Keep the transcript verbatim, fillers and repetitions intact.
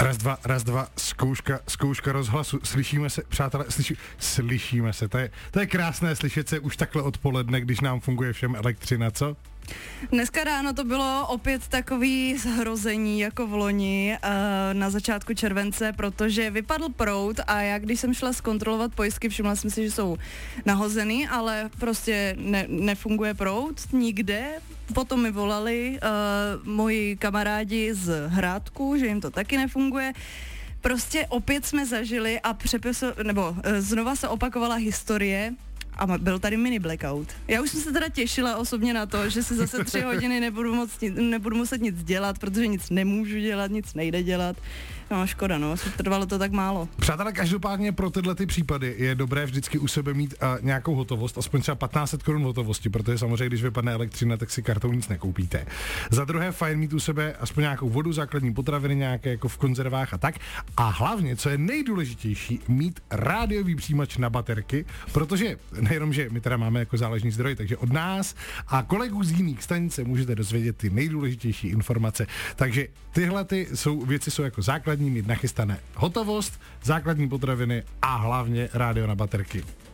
Raz, dva, raz, dva, zkouška, zkouška rozhlasu. Slyšíme se, přátelé, slyši, slyšíme se. To je, to je krásné slyšet se už takhle odpoledne, když nám funguje všem elektřina, co? Dneska ráno to bylo opět takový zhrození jako v loni uh, na začátku července, protože vypadl proud a já když jsem šla zkontrolovat pojistky, všimla jsem si, že jsou nahozený, ale prostě ne, nefunguje proud nikde. Potom mi volali uh, moji kamarádi z Hrádku, že jim to taky nefunguje. Prostě opět jsme zažili a přepisu, nebo uh, znova se opakovala historie. A byl tady mini blackout. Já už jsem se teda těšila osobně na to, že si zase tři hodiny nebudu, moc, nebudu muset nic dělat, protože nic nemůžu dělat, nic nejde dělat. No škoda, no, trvalo to tak málo. Přátelé, každopádně pro tyhle ty případy je dobré vždycky u sebe mít uh, nějakou hotovost, aspoň třeba patnáct set korun hotovosti, protože samozřejmě, když vypadne elektřina, tak si kartou nic nekoupíte. Za druhé, fajn mít u sebe aspoň nějakou vodu, základní potraviny, nějaké jako v konzervách a tak. A hlavně, co je nejdůležitější, mít rádiový přijímač na baterky, protože nejenom, že my teda máme jako záložní zdroj, takže od nás a kolegů z jiných stanic se můžete dozvědět ty nejdůležitější informace. Takže tyhle ty jsou, věci jsou jako základní, mít nachystané hotovost, základní potraviny a hlavně rádio na baterky.